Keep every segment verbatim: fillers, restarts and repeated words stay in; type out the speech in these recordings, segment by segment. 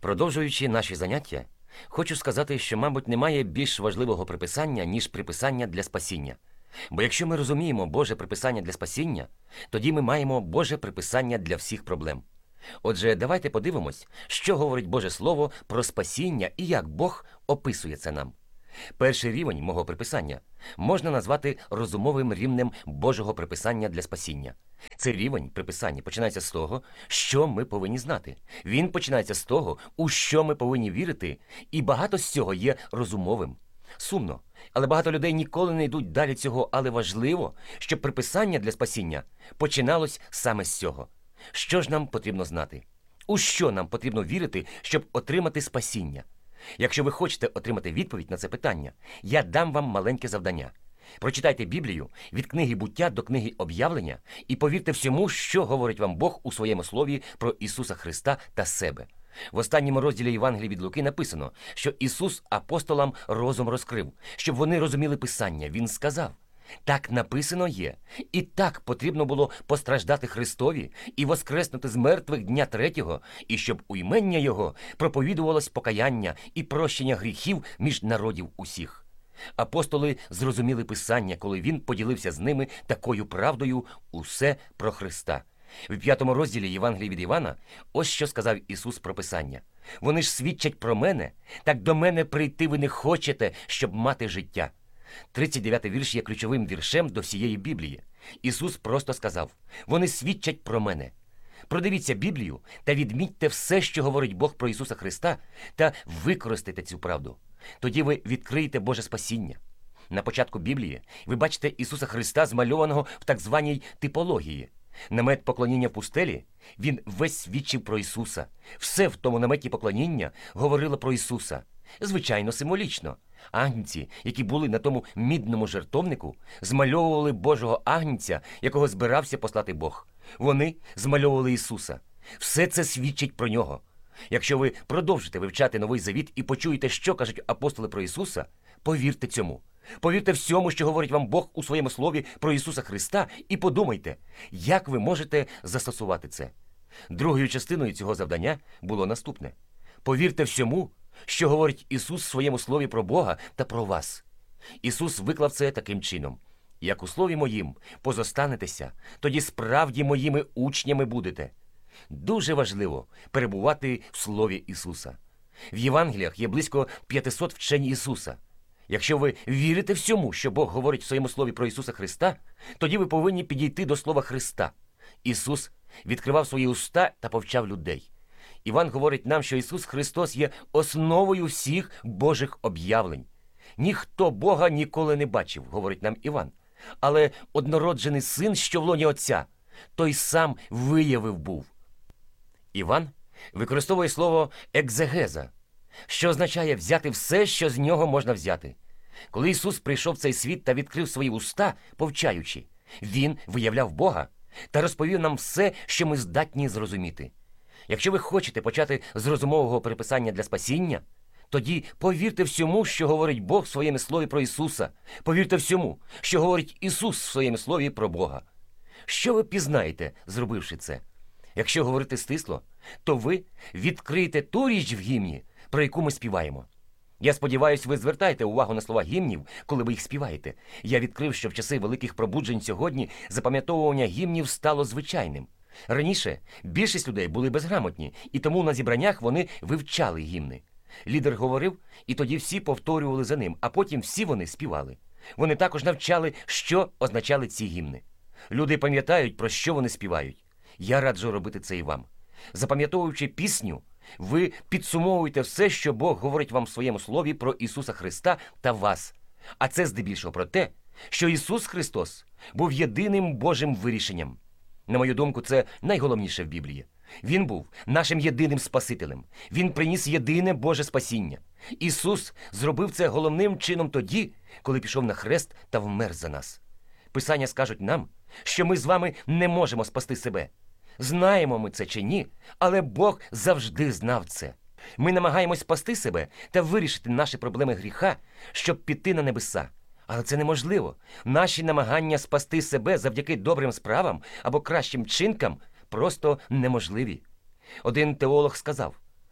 Продовжуючи наші заняття, хочу сказати, що, мабуть, немає більш важливого приписання, ніж приписання для спасіння. Бо якщо ми розуміємо Боже приписання для спасіння, тоді ми маємо Боже приписання для всіх проблем. Отже, давайте подивимось, що говорить Боже Слово про спасіння і як Бог описує це нам. Перший рівень мого приписання можна назвати розумовим рівнем Божого приписання для спасіння. Цей рівень приписання починається з того, що ми повинні знати. Він починається з того, у що ми повинні вірити, і багато з цього є розумовим. Сумно, але багато людей ніколи не йдуть далі цього, але важливо, щоб приписання для спасіння починалось саме з цього. Що ж нам потрібно знати? У що нам потрібно вірити, щоб отримати спасіння? Якщо ви хочете отримати відповідь на це питання, я дам вам маленьке завдання. Прочитайте Біблію від книги «Буття» до книги «Об'явлення» і повірте всьому, що говорить вам Бог у своєму слові про Ісуса Христа та себе. В останньому розділі Євангелії від Луки написано, що Ісус апостолам розум розкрив, щоб вони розуміли Писання. Він сказав: «Так написано є, і так потрібно було постраждати Христові і воскреснути з мертвих дня третього, і щоб у імення Його проповідувалось покаяння і прощення гріхів між народів усіх». Апостоли зрозуміли Писання, коли Він поділився з ними такою правдою усе про Христа. В п'ятому розділі Євангелії від Івана ось що сказав Ісус про Писання. «Вони ж свідчать про мене, так до мене прийти ви не хочете, щоб мати життя». тридцять дев'ятий вірш є ключовим віршем до всієї Біблії. Ісус просто сказав: «Вони свідчать про мене». Продивіться Біблію та відмітьте все, що говорить Бог про Ісуса Христа, та використайте цю правду. Тоді ви відкриєте Боже спасіння. На початку Біблії ви бачите Ісуса Христа, змальованого в так званій типології. Намет поклоніння в пустелі, він весь свідчив про Ісуса. Все в тому наметі поклоніння говорило про Ісуса. Звичайно, символічно. Агнці, які були на тому мідному жертовнику, змальовували Божого агнця, якого збирався послати Бог. Вони змальовували Ісуса. Все це свідчить про Нього. Якщо ви продовжите вивчати Новий Завіт і почуєте, що кажуть апостоли про Ісуса, повірте цьому. Повірте всьому, що говорить вам Бог у своєму слові про Ісуса Христа, і подумайте, як ви можете застосувати це. Другою частиною цього завдання було наступне. Повірте всьому, що говорить Ісус в своєму слові про Бога та про вас. Ісус виклав це таким чином: «Як у слові моїм позостанетеся, тоді справді моїми учнями будете». Дуже важливо перебувати в Слові Ісуса. В Євангеліях є близько п'ятсот вчень Ісуса. Якщо ви вірите всьому, що Бог говорить в своєму слові про Ісуса Христа, тоді ви повинні підійти до Слова Христа. Ісус відкривав свої уста та повчав людей. Іван говорить нам, що Ісус Христос є основою всіх Божих об'явлень. Ніхто Бога ніколи не бачив, говорить нам Іван. Але однороджений Син, що в лоні Отця, той сам виявив був. Іван використовує слово «екзегеза», що означає взяти все, що з нього можна взяти. Коли Ісус прийшов в цей світ та відкрив свої уста, повчаючи, Він виявляв Бога та розповів нам все, що ми здатні зрозуміти. Якщо ви хочете почати з розумового переписання для спасіння, тоді повірте всьому, що говорить Бог в своєму слові про Ісуса. Повірте всьому, що говорить Ісус в своєму слові про Бога. Що ви пізнаєте, зробивши це? Якщо говорити стисло, то ви відкриєте ту річ в гімні, про яку ми співаємо. Я сподіваюся, ви звертаєте увагу на слова гімнів, коли ви їх співаєте. Я відкрив, що в часи великих пробуджень сьогодні запам'ятовування гімнів стало звичайним. Раніше більшість людей були безграмотні, і тому на зібраннях вони вивчали гімни. Лідер говорив, і тоді всі повторювали за ним, а потім всі вони співали. Вони також навчали, що означали ці гімни. Люди пам'ятають, про що вони співають. Я раджу робити це і вам. Запам'ятовуючи пісню, ви підсумовуєте все, що Бог говорить вам в своєму слові про Ісуса Христа та вас. А це здебільшого про те, що Ісус Христос був єдиним Божим вирішенням. На мою думку, це найголовніше в Біблії. Він був нашим єдиним Спасителем. Він приніс єдине Боже спасіння. Ісус зробив це головним чином тоді, коли пішов на хрест та вмер за нас. Писання скажуть нам, що ми з вами не можемо спасти себе. Знаємо ми це чи ні, але Бог завжди знав це. Ми намагаємось спасти себе та вирішити наші проблеми гріха, щоб піти на небеса. Але це неможливо. Наші намагання спасти себе завдяки добрим справам або кращим вчинкам просто неможливі. Один теолог сказав: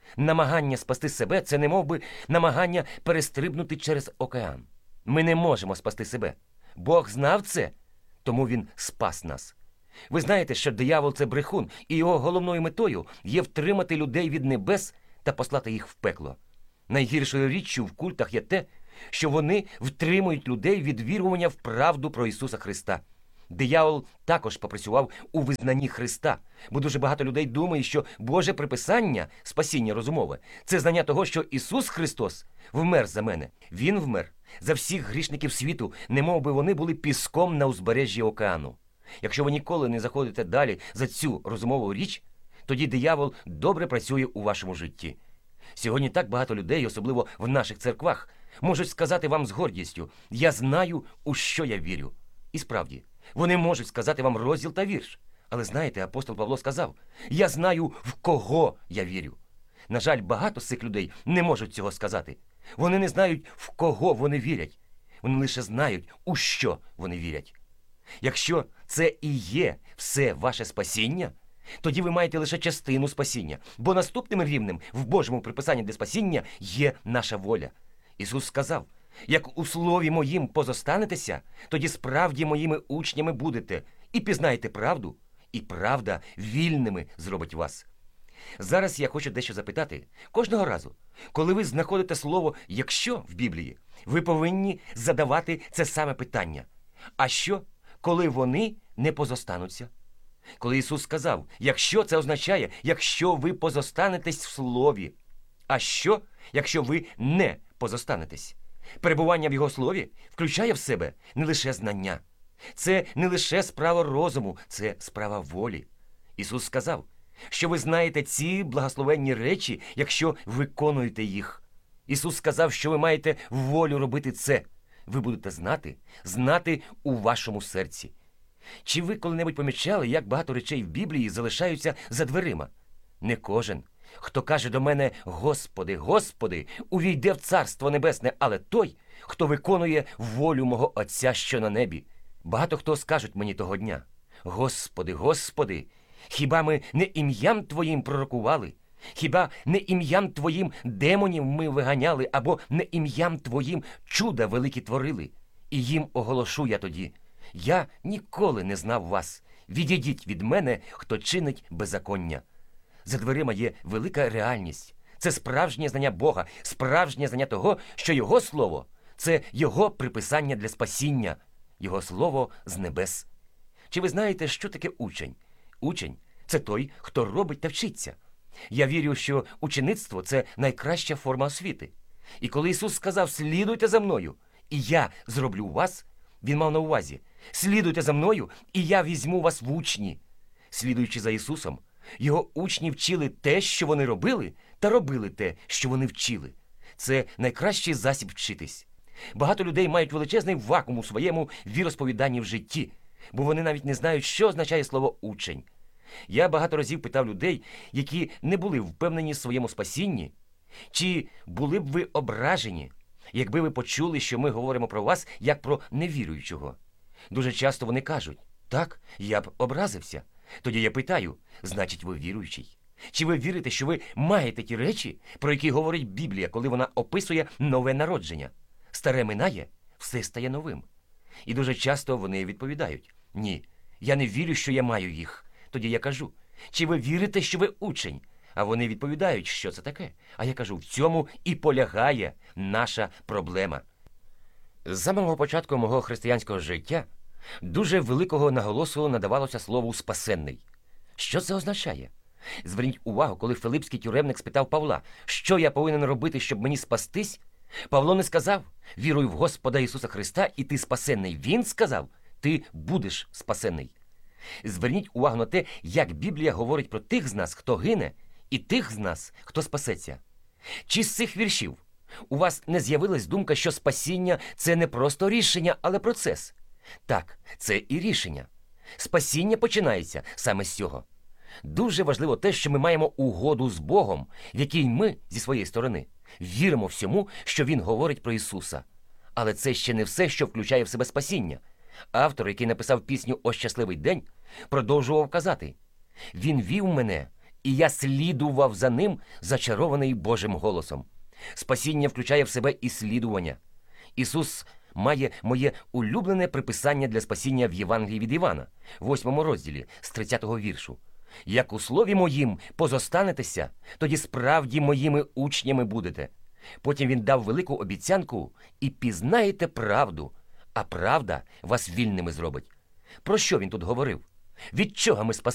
Намагання спасти себе – це немов би намагання перестрибнути через океан. Ми не можемо спасти себе. Бог знав це, тому Він спас нас. Ви знаєте, що диявол – це брехун, і його головною метою є втримати людей від небес та послати їх в пекло. Найгіршою річчю в культах є те, що вони втримують людей від вірування в правду про Ісуса Христа. Диявол також попрацював у визнанні Христа, бо дуже багато людей думає, що Боже приписання, спасіння розумове, це знання того, що Ісус Христос вмер за мене. Він вмер за всіх грішників світу, немов би вони були піском на узбережжі океану. Якщо ви ніколи не заходите далі за цю розумову річ, тоді диявол добре працює у вашому житті. Сьогодні так багато людей, особливо в наших церквах, можуть сказати вам з гордістю: «Я знаю, у що я вірю». І справді, вони можуть сказати вам розділ та вірш. Але знаєте, апостол Павло сказав: «Я знаю, в кого я вірю». На жаль, багато з цих людей не можуть цього сказати. Вони не знають, в кого вони вірять. Вони лише знають, у що вони вірять. Якщо це і є все ваше спасіння, тоді ви маєте лише частину спасіння, бо наступним рівнем в Божому приписанні для спасіння є наша воля. Ісус сказав: «Як у слові моїм позостанетеся, тоді справді моїми учнями будете, і пізнаєте правду, і правда вільними зробить вас». Зараз я хочу дещо запитати. Кожного разу, коли ви знаходите слово «якщо» в Біблії, ви повинні задавати це саме питання. А що, коли вони не позостануться? Коли Ісус сказав «якщо», це означає, якщо ви позостанетесь в слові. А що, якщо ви не позостанетесь? Перебування в Його слові включає в себе не лише знання. Це не лише справа розуму, це справа волі. Ісус сказав, що ви знаєте ці благословенні речі, якщо виконуєте їх. Ісус сказав, що ви маєте волю робити це. Ви будете знати, знати у вашому серці. Чи ви коли-небудь помічали, як багато речей в Біблії залишаються за дверима? Не кожен, хто каже до мене «Господи, Господи», увійде в Царство Небесне, але той, хто виконує волю мого Отця, що на небі. Багато хто скажуть мені того дня: «Господи, Господи, хіба ми не ім'ям Твоїм пророкували? Хіба не ім'ям Твоїм демонів ми виганяли, або не ім'ям Твоїм чуда великі творили?» І їм оголошу я тоді: «Я ніколи не знав вас. Відійдіть від мене, хто чинить беззаконня». За дверима є велика реальність. Це справжнє знання Бога, справжнє знання того, що Його Слово – це Його приписання для спасіння, Його Слово з небес. Чи ви знаєте, що таке учень? Учень – це той, хто робить та вчиться. Я вірю, що учеництво – це найкраща форма освіти. І коли Ісус сказав «слідуйте за мною, і я зроблю вас», Він мав на увазі «слідуйте за мною, і я візьму вас в учні». Слідуючи за Ісусом, Його учні вчили те, що вони робили, та робили те, що вони вчили. Це найкращий засіб вчитись. Багато людей мають величезний вакуум у своєму віросповіданні в житті, бо вони навіть не знають, що означає слово «учень». Я багато разів питав людей, які не були впевнені в своєму спасінні, чи були б ви ображені, якби ви почули, що ми говоримо про вас як про невіруючого. Дуже часто вони кажуть: «Так, я б образився». Тоді я питаю: значить, ви віруючий? Чи ви вірите, що ви маєте ті речі, про які говорить Біблія, коли вона описує нове народження? Старе минає, все стає новим. І дуже часто вони відповідають: «Ні, я не вірю, що я маю їх». Тоді я кажу: «Чи ви вірите, що ви учень?» А вони відповідають, що це таке. А я кажу: в цьому і полягає наша проблема. З самого початку мого християнського життя дуже великого наголосу надавалося слову «спасенний». Що це означає? Зверніть увагу, коли филипський тюремник спитав Павла: «Що я повинен робити, щоб мені спастись?» Павло не сказав: «Віруй в Господа Ісуса Христа, і ти спасенний». Він сказав: «Ти будеш спасенний». Зверніть увагу на те, як Біблія говорить про тих з нас, хто гине, і тих з нас, хто спасеться. Чи з цих віршів у вас не з'явилась думка, що спасіння – це не просто рішення, але процес? Так, це і рішення. Спасіння починається саме з цього. Дуже важливо те, що ми маємо угоду з Богом, в якій ми, зі своєї сторони, віримо всьому, що Він говорить про Ісуса. Але це ще не все, що включає в себе спасіння. Автор, який написав пісню «О щасливий день», продовжував казати: «Він вів мене і я слідував за ним, зачарований Божим голосом. Спасіння включає в себе і слідування. Ісус має моє улюблене приписання для спасіння в Євангелії від Івана, восьмому розділі, з тридцятого віршу. «Як у слові моїм позостанетеся, тоді справді моїми учнями будете». Потім він дав велику обіцянку «І пізнаєте правду, а правда вас вільними зробить». Про що він тут говорив? Від чого ми спасені?